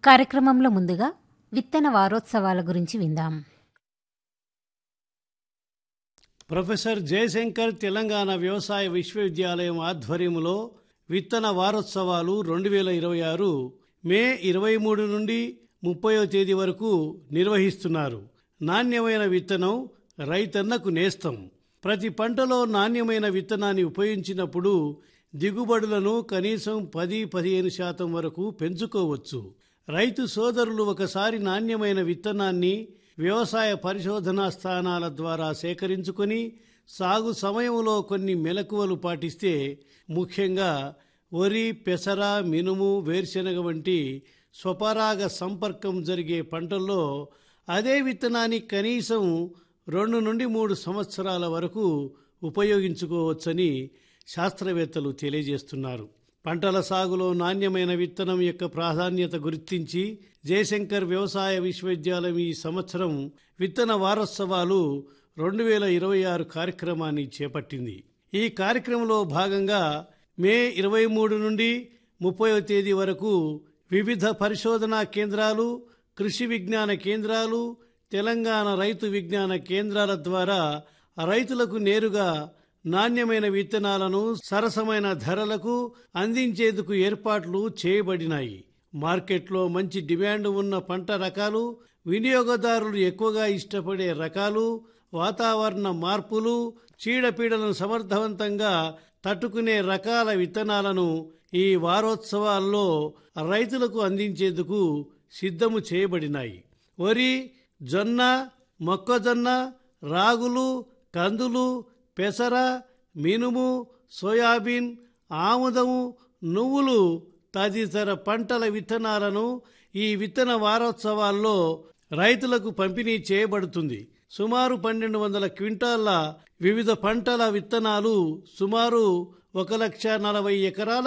కార్యక్రమంలో ముందుగా విత్తన వారోత్సవాల గురించి విందాం. ప్రొఫెసర్ జయశంకర్ తెలంగాణ వ్యవసాయ విశ్వవిద్యాలయం ఆధ్వర్యంలో విత్తన వారోత్సవాలు 2026 మే 23 నుండి 30వ తేదీ వరకు నిర్వహిస్తున్నారు. నాణ్యమైన విత్తనం రైతన్నకు నేస్తం. ప్రతి పంటలో నాణ్యమైన విత్తనాన్ని ఉపయోగించినప్పుడు దిగుబడులను కనీసం 10-15% వరకు పెంచుకోవచ్చు. రైతు సోదరులు ఒకసారి నాణ్యమైన విత్తనాన్ని వ్యవసాయ పరిశోధనా స్థానాల ద్వారా సేకరించుకొని సాగు సమయంలో కొన్ని మెలకువలు పాటిస్తే, ముఖ్యంగా వరి, పెసర, మినుము, వేరుశెనగ వంటి స్వపరాగ సంపర్కం జరిగే పంటల్లో అదే విత్తనాన్ని కనీసం 2 నుండి 3 సంవత్సరాల వరకు ఉపయోగించుకోవచ్చని శాస్త్రవేత్తలు తెలియజేస్తున్నారు. పంటల సాగులో నాణ్యమైన విత్తనం యొక్క ప్రాధాన్యత గుర్తించి జయశంకర్ వ్యవసాయ విశ్వవిద్యాలయం ఈ సంవత్సరం విత్తన వారోత్సవాలు 2026 కార్యక్రమాన్ని చేపట్టింది. ఈ కార్యక్రమంలో భాగంగా మే 23 నుండి 30వ తేదీ వరకు వివిధ పరిశోధనా కేంద్రాలు, కృషి విజ్ఞాన కేంద్రాలు, తెలంగాణ రైతు విజ్ఞాన కేంద్రాల ద్వారా రైతులకు నేరుగా నాణ్యమైన విత్తనాలను సరసమైన ధరలకు అందించేందుకు ఏర్పాట్లు చేయబడినాయి. మార్కెట్లో మంచి డిమాండ్ ఉన్న పంట రకాలు, వినియోగదారులు ఎక్కువగా ఇష్టపడే రకాలు, వాతావరణ మార్పులు, చీడపీడలను సమర్థవంతంగా తట్టుకునే రకాల విత్తనాలను ఈ వారోత్సవాల్లో రైతులకు అందించేందుకు సిద్ధము చేయబడినాయి. వరి, జొన్న, మొక్కజొన్న, రాగులు, కందులు, పెసర, మినుము, సోయాబీన్, ఆముదము, నువ్వులు తదితర పంటల విత్తనాలను ఈ విత్తన వారోత్సవాల్లో రైతులకు పంపిణీ చేయబడుతుంది. సుమారు 1200 క్వింటాళ్ల వివిధ పంటల విత్తనాలు సుమారు 1,40,000 ఎకరాల